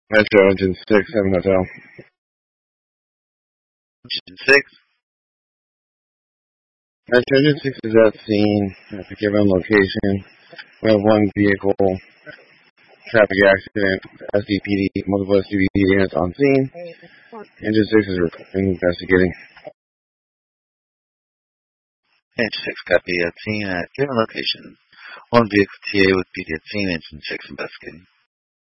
Metro Engine 6, 7 Hotel. Engine 6? Metro Engine 6 is at scene at the given location. We have one vehicle traffic accident, SDPD, multiple SDPD units on scene. Engine 6 is investigating. Engine 6 copy at scene at given location. One vehicle TA with PD at scene, Engine 6 investigating.